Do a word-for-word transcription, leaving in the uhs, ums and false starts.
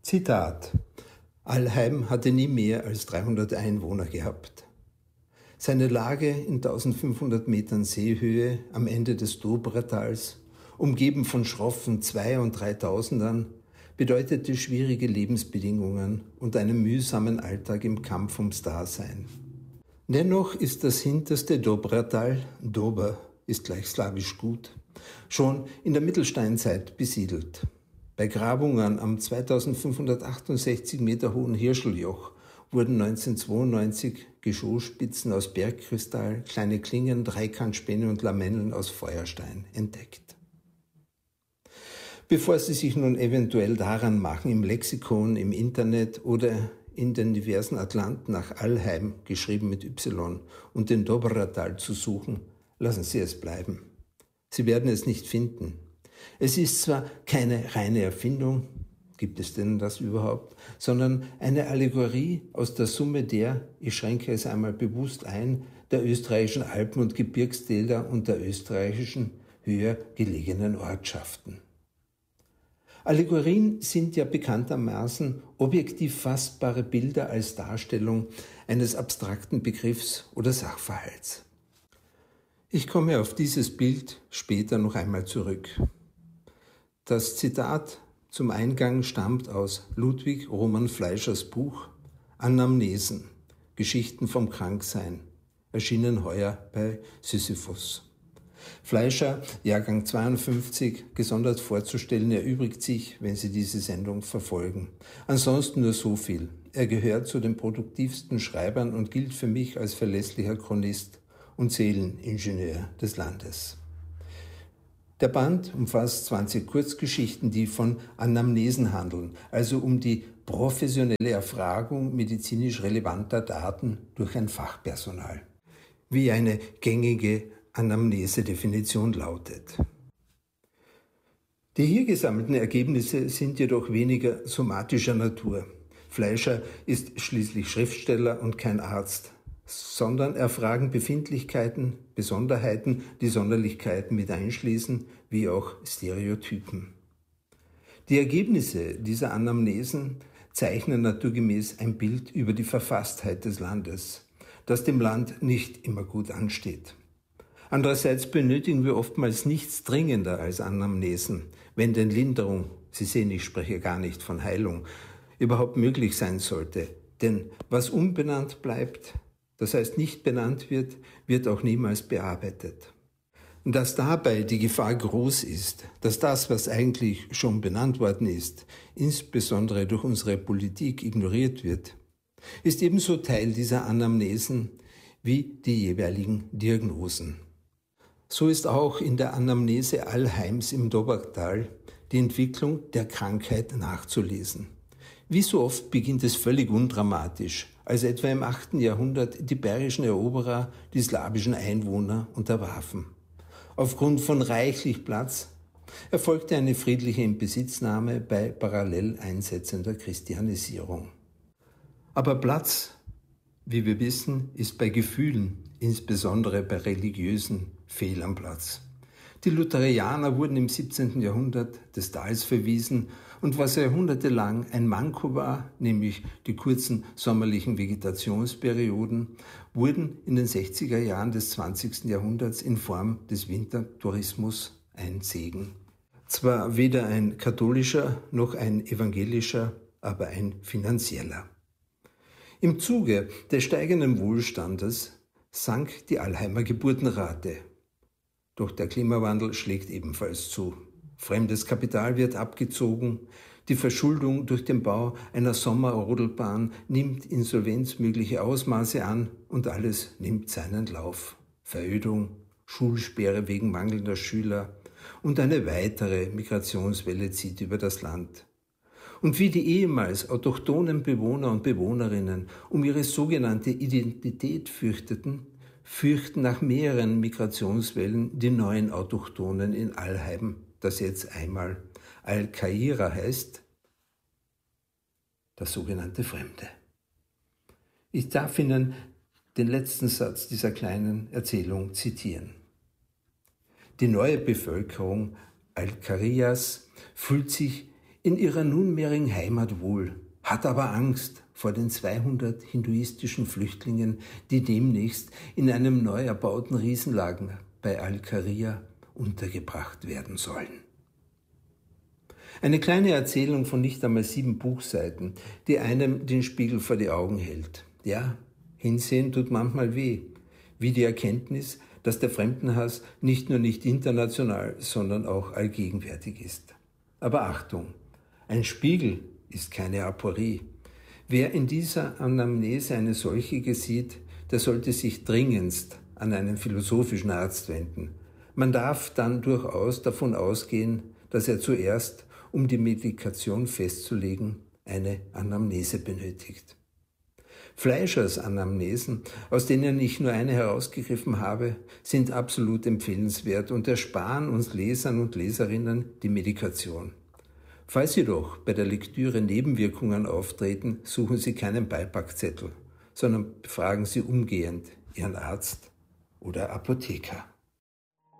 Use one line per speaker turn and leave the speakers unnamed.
Zitat: Allheim hatte nie mehr als dreihundert Einwohner gehabt. Seine Lage in eintausendfünfhundert Metern Seehöhe am Ende des Dobrertals, umgeben von schroffen Zwei- und Dreitausendern, bedeutete schwierige Lebensbedingungen und einen mühsamen Alltag im Kampf ums Dasein. Dennoch ist das hinterste Dobrertal, Dober ist gleich slawisch gut, schon in der Mittelsteinzeit besiedelt. Bei Grabungen am zweitausendfünfhundertachtundsechzig Meter hohen Hirscheljoch wurden neunzehnhundertzweiundneunzig Geschossspitzen aus Bergkristall, kleine Klingen, Dreikantspäne und Lamellen aus Feuerstein entdeckt. Bevor Sie sich nun eventuell daran machen, im Lexikon, im Internet oder in den diversen Atlanten nach Allheim, geschrieben mit Y, und den Dobrertal zu suchen, lassen Sie es bleiben. Sie werden es nicht finden. Es ist zwar keine reine Erfindung, gibt es denn das überhaupt, sondern eine Allegorie aus der Summe der, ich schränke es einmal bewusst ein, der österreichischen Alpen- und Gebirgstäler und der österreichischen höher gelegenen Ortschaften. Allegorien sind ja bekanntermaßen objektiv fassbare Bilder als Darstellung eines abstrakten Begriffs oder Sachverhalts. Ich komme auf dieses Bild später noch einmal zurück. Das Zitat zum Eingang stammt aus Ludwig Roman Fleischers Buch Anamnesen, Geschichten vom Kranksein, erschienen heuer bei Sisyphus. Fleischer, Jahrgang zweiundfünfzig, gesondert vorzustellen, erübrigt sich, wenn Sie diese Sendung verfolgen. Ansonsten nur so viel. Er gehört zu den produktivsten Schreibern und gilt für mich als verlässlicher Chronist und Seeleningenieur des Landes. Der Band umfasst zwanzig Kurzgeschichten, die von Anamnesen handeln, also um die professionelle Erfragung medizinisch relevanter Daten durch ein Fachpersonal, wie eine gängige Anamnese-Definition lautet. Die hier gesammelten Ergebnisse sind jedoch weniger somatischer Natur. Fleischer ist schließlich Schriftsteller und kein Arzt, sondern erfragen Befindlichkeiten, Besonderheiten, die Sonderlichkeiten mit einschließen, wie auch Stereotypen. Die Ergebnisse dieser Anamnesen zeichnen naturgemäß ein Bild über die Verfasstheit des Landes, das dem Land nicht immer gut ansteht. Andererseits benötigen wir oftmals nichts dringender als Anamnesen, wenn denn Linderung, Sie sehen, ich spreche gar nicht von Heilung, überhaupt möglich sein sollte. Denn was unbenannt bleibt, das heißt nicht benannt wird, wird auch niemals bearbeitet. Und dass dabei die Gefahr groß ist, dass das, was eigentlich schon benannt worden ist, insbesondere durch unsere Politik ignoriert wird, ist ebenso Teil dieser Anamnesen wie die jeweiligen Diagnosen. So ist auch in der Anamnese Allheims im Dobrertal die Entwicklung der Krankheit nachzulesen. Wie so oft beginnt es völlig undramatisch, als etwa im achten Jahrhundert die bayerischen Eroberer die slawischen Einwohner unterwarfen. Aufgrund von reichlich Platz erfolgte eine friedliche Inbesitznahme bei parallel einsetzender Christianisierung. Aber Platz, wie wir wissen, ist bei Gefühlen, insbesondere bei religiösen, fehl am Platz. Die Lutherianer wurden im siebzehnten Jahrhundert des Tals verwiesen und was jahrhundertelang ein Manko war, nämlich die kurzen sommerlichen Vegetationsperioden, wurden in den sechziger Jahren des zwanzigsten Jahrhunderts in Form des Wintertourismus ein Segen. Zwar weder ein katholischer noch ein evangelischer, aber ein finanzieller. Im Zuge des steigenden Wohlstandes sank die Allheimer Geburtenrate. Doch der Klimawandel schlägt ebenfalls zu. Fremdes Kapital wird abgezogen, die Verschuldung durch den Bau einer Sommerrodelbahn nimmt insolvenzmögliche Ausmaße an und alles nimmt seinen Lauf. Verödung, Schulsperre wegen mangelnder Schüler und eine weitere Migrationswelle zieht über das Land. Und wie die ehemals autochthonen Bewohner und Bewohnerinnen um ihre sogenannte Identität fürchteten, fürchten nach mehreren Migrationswellen die neuen Autochthonen in Allheim, das jetzt einmal Al-Kaira heißt, das sogenannte Fremde. Ich darf Ihnen den letzten Satz dieser kleinen Erzählung zitieren. Die neue Bevölkerung Al-Karias fühlt sich in ihrer nunmehrigen Heimat wohl, hat aber Angst vor den zweihundert hinduistischen Flüchtlingen, die demnächst in einem neu erbauten Riesenlager bei Al-Qaria untergebracht werden sollen. Eine kleine Erzählung von nicht einmal sieben Buchseiten, die einem den Spiegel vor die Augen hält. Ja, hinsehen tut manchmal weh, wie die Erkenntnis, dass der Fremdenhass nicht nur nicht international, sondern auch allgegenwärtig ist. Aber Achtung, ein Spiegel ist keine Aporie. Wer in dieser Anamnese eine solche sieht, der sollte sich dringendst an einen philosophischen Arzt wenden. Man darf dann durchaus davon ausgehen, dass er zuerst, um die Medikation festzulegen, eine Anamnese benötigt. Fleischers Anamnesen, aus denen ich nur eine herausgegriffen habe, sind absolut empfehlenswert und ersparen uns Lesern und Leserinnen die Medikation. Falls jedoch bei der Lektüre Nebenwirkungen auftreten, suchen Sie keinen Beipackzettel, sondern befragen Sie umgehend Ihren Arzt oder Apotheker.